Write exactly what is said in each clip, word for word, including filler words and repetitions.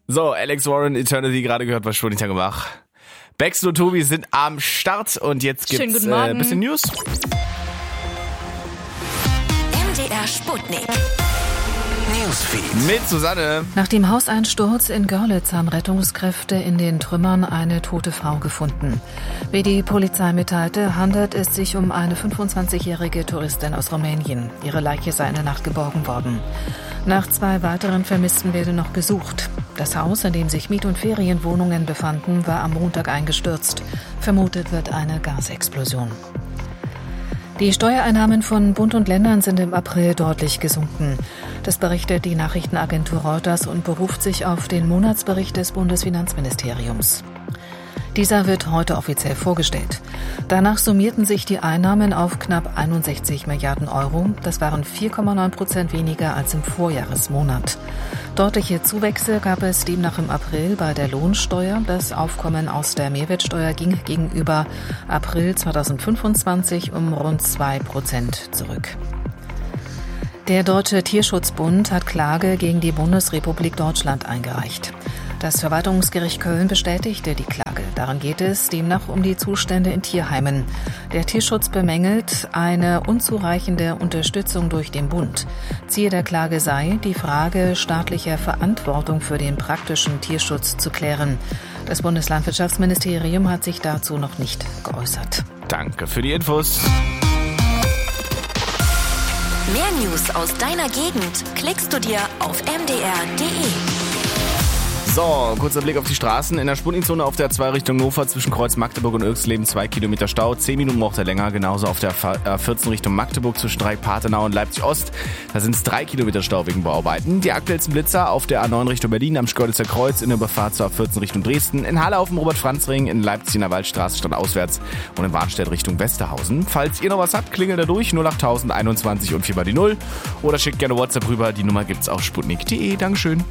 So, Alex Warren, Eternity, gerade gehört bei Sputnik gemacht. Bex und Tobi sind am Start und jetzt gibt's äh, ein bisschen News. M D R Sputnik. Newsfeed. Mit Susanne. Nach dem Hauseinsturz in Görlitz haben Rettungskräfte in den Trümmern eine tote Frau gefunden. Wie die Polizei mitteilte, handelt es sich um eine fünfundzwanzigjährige Touristin aus Rumänien. Ihre Leiche sei in der Nacht geborgen worden. Nach zwei weiteren Vermissten werde noch gesucht. Das Haus, in dem sich Miet- und Ferienwohnungen befanden, war am Montag eingestürzt. Vermutet wird eine Gasexplosion. Die Steuereinnahmen von Bund und Ländern sind im April deutlich gesunken. Das berichtet die Nachrichtenagentur Reuters und beruft sich auf den Monatsbericht des Bundesfinanzministeriums. Dieser wird heute offiziell vorgestellt. Danach summierten sich die Einnahmen auf knapp einundsechzig Milliarden Euro. Das waren vier Komma neun Prozent weniger als im Vorjahresmonat. Deutliche Zuwächse gab es demnach im April bei der Lohnsteuer. Das Aufkommen aus der Mehrwertsteuer ging gegenüber April zweitausendfünfundzwanzig um rund zwei Prozent zurück. Der Deutsche Tierschutzbund hat Klage gegen die Bundesrepublik Deutschland eingereicht. Das Verwaltungsgericht Köln bestätigte die Klage. Darin geht es demnach um die Zustände in Tierheimen. Der Tierschutz bemängelt eine unzureichende Unterstützung durch den Bund. Ziel der Klage sei, die Frage staatlicher Verantwortung für den praktischen Tierschutz zu klären. Das Bundeslandwirtschaftsministerium hat sich dazu noch nicht geäußert. Danke für die Infos. Mehr News aus deiner Gegend klickst du dir auf m d r punkt d e. So, kurzer Blick auf die Straßen. In der Sputnikzone auf der zwei Richtung Hannover zwischen Kreuz Magdeburg und Oelxleben zwei Kilometer Stau. zehn Minuten braucht er länger. Genauso auf der vierzehn Richtung Magdeburg zwischen Dreieck-Partenau und Leipzig-Ost. Da sind es drei Kilometer Stau wegen Bauarbeiten. Die aktuellsten Blitzer auf der A neun Richtung Berlin am Schkeuditzer Kreuz in der Überfahrt zur A vierzehn Richtung Dresden. In Halle auf dem Robert-Franz-Ring, in Leipzig in der Waldstraße standauswärts und in Warnstedt Richtung Westerhausen. Falls ihr noch was habt, klingelt da durch null acht null null einundzwanzig und vier mal die null. Oder schickt gerne WhatsApp rüber. Die Nummer gibt's auf sputnik punkt d e. Dankeschön.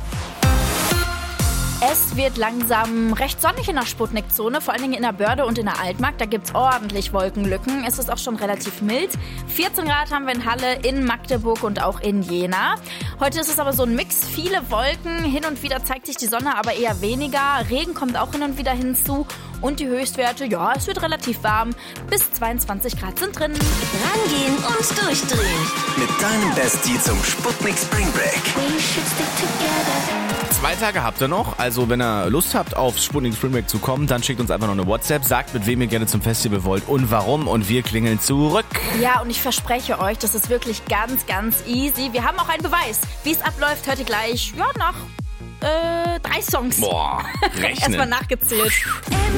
Es wird langsam recht sonnig in der Sputnikzone, vor allen Dingen in der Börde und in der Altmark. Da gibt es ordentlich Wolkenlücken. Es ist auch schon relativ mild. vierzehn Grad haben wir in Halle, in Magdeburg und auch in Jena. Heute ist es aber so ein Mix. Viele Wolken, hin und wieder zeigt sich die Sonne, aber eher weniger. Regen kommt auch hin und wieder hinzu. Und die Höchstwerte, ja, es wird relativ warm. Bis zweiundzwanzig Grad sind drin. Rangehen und durchdrehen. Mit deinem Bestie zum Sputnik Spring Break. Zwei Tage habt ihr noch, also wenn ihr Lust habt, aufs Sputnik Spring Break zu kommen, dann schickt uns einfach noch eine WhatsApp, sagt, mit wem ihr gerne zum Festival wollt und warum und wir klingeln zurück. Ja, und ich verspreche euch, das ist wirklich ganz, ganz easy. Wir haben auch einen Beweis. Wie es abläuft, hört ihr gleich, ja, nach äh, drei Songs. Boah, rechnen. Erstmal nachgezählt.